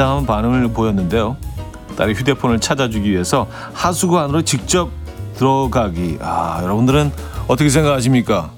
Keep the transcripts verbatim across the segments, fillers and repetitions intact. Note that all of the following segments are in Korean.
담담한 반응을 보였는데요. 딸이 휴대폰을 찾아주기 위해서 하수구 안으로 직접 들어가기. 아, 여러분들은 어떻게 생각하십니까?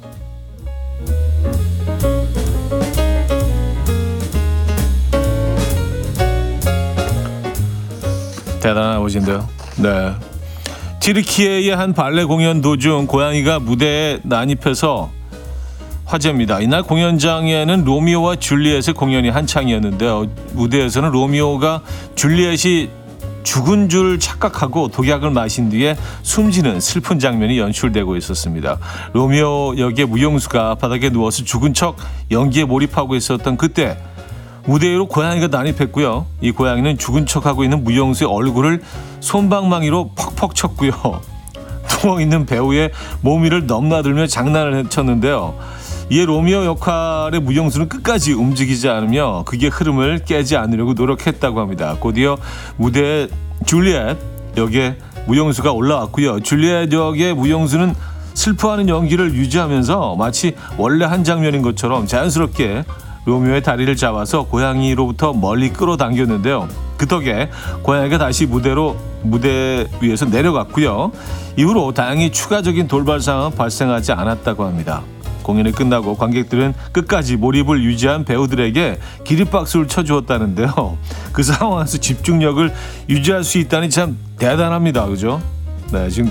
대단한 아버지인데요. 네. 튀르키예의 한 발레 공연 도중 고양이가 무대에 난입해서 화제입니다. 이날 공연장에는 로미오와 줄리엣의 공연이 한창이었는데요. 무대에서는 로미오가 줄리엣이 죽은 줄 착각하고 독약을 마신 뒤에 숨지는 슬픈 장면이 연출되고 있었습니다. 로미오 역의 무용수가 바닥에 누워서 죽은 척 연기에 몰입하고 있었던 그때 무대 위로 고양이가 난입했고요. 이 고양이는 죽은 척하고 있는 무용수의 얼굴을 손방망이로 퍽퍽 쳤고요. 누워있는 배우의 몸 위를 넘나들며 장난을 쳤는데요. 이에 로미오 역할의 무용수는 끝까지 움직이지 않으며 그게 흐름을 깨지 않으려고 노력했다고 합니다. 곧이어 무대에 줄리엣 역의 무용수가 올라왔고요. 줄리엣 역의 무용수는 슬퍼하는 연기를 유지하면서 마치 원래 한 장면인 것처럼 자연스럽게 로미오의 다리를 잡아서 고양이로부터 멀리 끌어당겼는데요. 그 덕에 고양이가 다시 무대로 무대 위에서 내려갔고요. 이후로 다행히 추가적인 돌발 상황은 발생하지 않았다고 합니다. 공연이 끝나고 관객들은 끝까지 몰입을 유지한 배우들에게 기립박수를 쳐주었다는데요. 그 상황에서 집중력을 유지할 수 있다니 참 대단합니다. 그죠? 네, 지금